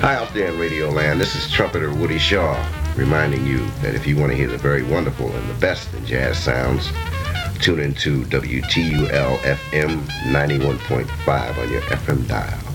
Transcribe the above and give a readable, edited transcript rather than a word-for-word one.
Hi out there in Radio Land. This is trumpeter Woody Shaw reminding you that if you want to hear the very wonderful and the best in jazz sounds, tune into WTUL FM 91.5 on your FM dial.